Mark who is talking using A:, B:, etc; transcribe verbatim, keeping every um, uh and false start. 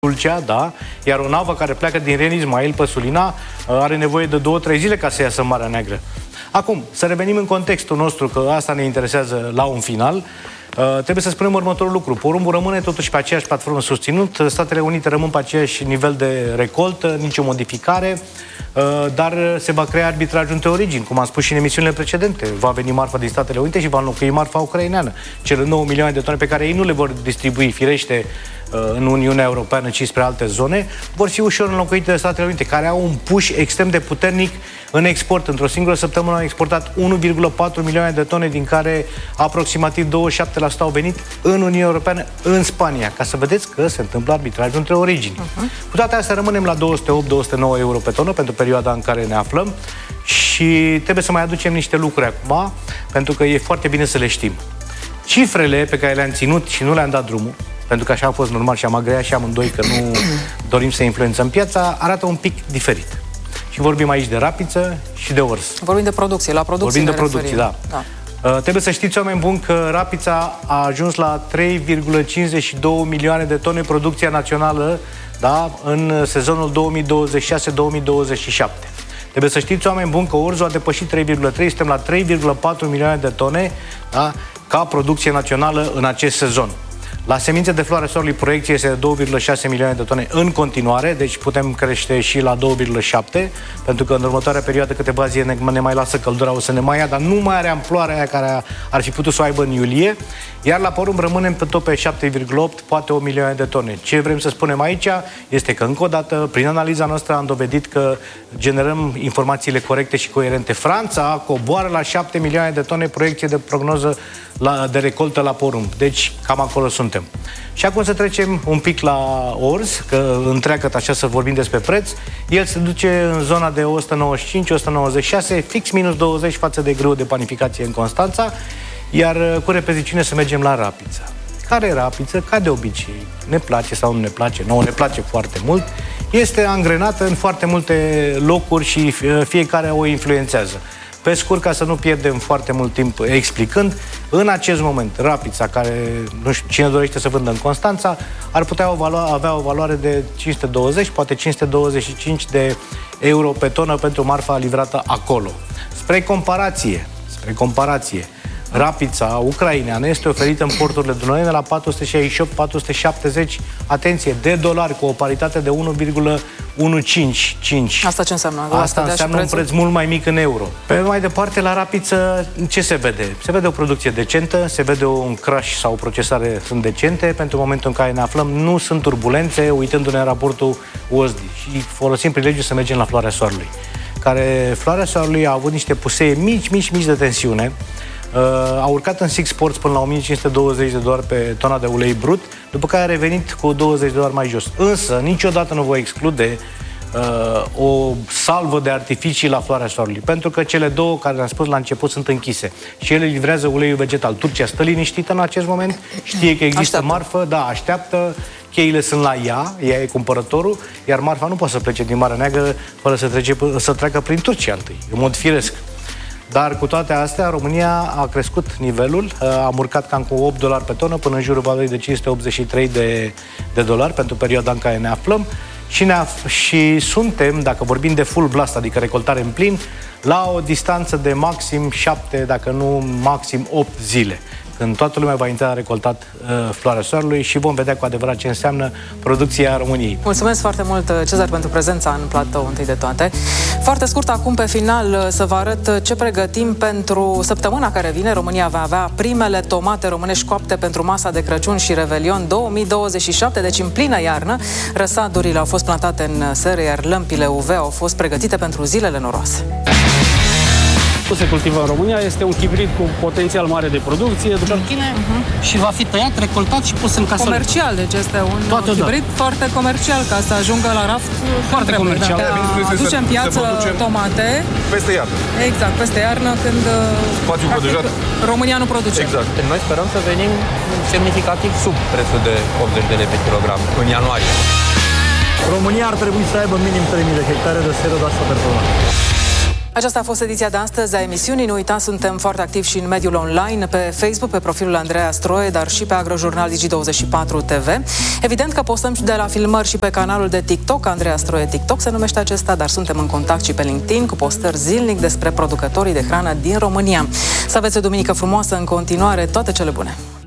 A: Dulcea, da, iar o navă care pleacă din Ren Ismail pe Sulina are nevoie de două, trei zile ca să iasă în Marea Neagră. Acum, să revenim în contextul nostru, că asta ne interesează la un final. Uh, trebuie să spunem următorul lucru. Porumbul rămâne totuși pe aceeași platformă susținut, Statele Unite rămân pe aceeași nivel de recoltă, nicio modificare, uh, dar se va crea arbitraj între origini, cum am spus și în emisiunile precedente. Va veni marfa din Statele Unite și va înlocui marfa ucraineană. Cele nouă milioane de tone pe care ei nu le vor distribui, firește, în Uniunea Europeană, ci spre alte zone, vor fi ușor înlocuite de Statele Unite, care au un push extrem de puternic în export. Într-o singură săptămână au exportat unu virgulă patru milioane de tone, din care aproximativ douăzeci și șapte la sută au venit în Uniunea Europeană, în Spania, ca să vedeți că se întâmplă arbitrajul între origini. Uh-huh. Cu toate astea rămânem la două sute opt două sute nouă euro pe tonă pentru perioada în care ne aflăm și trebuie să mai aducem niște lucruri acum, pentru că e foarte bine să le știm. Cifrele pe care le-am ținut și nu le-am dat drumul, pentru că așa a fost normal și am agreat și amândoi că nu dorim să influențăm piața, arată un pic diferit. Și vorbim aici de rapiță și de ors.
B: Vorbim de producție, la producție.
A: Vorbim de producție, da. da. Uh, trebuie să știți, oameni buni, că rapița a ajuns la trei virgulă cincizeci și două milioane de tone producția națională, da, în sezonul două mii douăzeci și șase două mii douăzeci și șapte. Trebuie să știți, oameni buni, că orzul a depășit trei virgulă trei, suntem la trei virgulă patru milioane de tone, da, ca producție națională în acest sezon. La semințe de floare soarelui, proiecția este de două virgulă șase milioane de tone în continuare, deci putem crește și la două virgulă șapte, pentru că în următoarea perioadă câteva zile ne, ne mai lasă căldura, o să ne mai ia, dar nu mai are amploarea aia care ar fi putut să o aibă în iulie, iar la porumb rămânem pe tot pe șapte virgulă opt, poate o milioane de tone. Ce vrem să spunem aici este că, încă o dată, prin analiza noastră am dovedit că generăm informațiile corecte și coerente. Franța coboară la șapte milioane de tone proiecție de prognoză la, de recoltă la porumb. Deci, cam acolo suntem. Și acum să trecem un pic la orz, că întreagă așa să vorbim despre preț. El se duce în zona de o sută nouăzeci și cinci - o sută nouăzeci și șase, fix minus douăzeci față de grâu de panificație în Constanța, iar cu repeziciune să mergem la rapiță. Care rapiță, ca de obicei, ne place sau nu ne place, nouă ne place foarte mult, este angrenată în foarte multe locuri și fiecare o influențează. Pe scurt, ca să nu pierdem foarte mult timp explicând, în acest moment, rapița, care nu știu cine dorește să vândă în Constanța, ar putea o valoare, avea o valoare de cinci sute douăzeci, poate cinci sute douăzeci și cinci de euro pe tonă pentru marfa livrată acolo. Spre comparație, spre comparație, rapița ucraineană este oferită în porturile dunăreene la patru sute șaizeci și opt - patru sute șaptezeci, atenție, de dolari, cu o paritate de unu virgulă unu cinci cinci.
B: Asta ce înseamnă?
A: Asta înseamnă un preț mult mai mic în euro. Pe mai departe, la rapiță, ce se vede? Se vede o producție decentă, se vede un crush sau o procesare sunt decente. Pentru momentul în care ne aflăm, nu sunt turbulențe, uitându-ne în raportul U S D. Și folosim prilegiul să mergem la floarea soarelui, care floarea soarelui a avut niște pusee mici, mici, mici de tensiune. Uh, a urcat în Six Ports până la o mie cinci sute douăzeci de dolari pe tona de ulei brut, după care a revenit cu douăzeci de dolari mai jos. Însă, niciodată nu voi exclude uh, o salvă de artificii la floarea soarelui, pentru că cele două, care le-am spus la început, sunt închise și ele livrează uleiul vegetal. Turcia stă liniștită în acest moment, știe că există așteaptă. marfă, da, așteaptă, cheile sunt la ea, ea e cumpărătorul, iar marfa nu poate să plece din Marea Neagră fără să, trece, să treacă prin Turcia întâi, în mod firesc. Dar cu toate astea, România a crescut nivelul, am urcat cam cu opt dolari pe tonă până în jurul valorii de cinci sute optzeci și trei de, de dolari pentru perioada în care ne aflăm și, ne af- și suntem, dacă vorbim de full blast, adică recoltare în plin, la o distanță de maxim șapte, dacă nu maxim opt zile, când toată lumea va intra recoltat uh, floarea soarelui și vom vedea cu adevărat ce înseamnă producția României.
B: Mulțumesc foarte mult, Cezar, pentru prezența în platou, întâi de toate. Foarte scurt, acum pe final, să vă arăt ce pregătim pentru săptămâna care vine. România va avea primele tomate românești coapte pentru masa de Crăciun și Revelion două mii douăzeci și șapte, deci în plină iarnă. Răsadurile au fost plantate în seră, iar lămpile U V au fost pregătite pentru zilele noroase.
C: Se cultivă în România, este un hibrid cu potențial mare de producție, ciorchine, uh-huh. și va fi tăiat, recoltat și pus în casă.
B: Comercial, deci este un
C: Toată
B: hibrid da. foarte comercial, ca să ajungă la raft.
C: Foarte comercial.
B: Da. Aduce în piață tomate.
D: Peste iarnă.
B: Exact, peste iarnă, când
D: spațiul protejat.
B: România nu produce.
D: Exact.
E: Noi sperăm să venim semnificativ sub prețul de optzeci de lei pe kilogram în ianuarie.
F: România ar trebui să aibă minim trei mii de hectare de seră de asta performantă.
B: Aceasta a fost ediția de astăzi a emisiunii. Nu uitați, suntem foarte activi și în mediul online, pe Facebook, pe profilul Andreea Stroie, dar și pe Agrojurnal Digi douăzeci și patru T V. Evident că postăm și de la filmări și pe canalul de TikTok, Andreea Stroie TikTok se numește acesta, dar suntem în contact și pe LinkedIn cu postări zilnic despre producătorii de hrană din România. Să aveți o duminică frumoasă, în continuare, toate cele bune!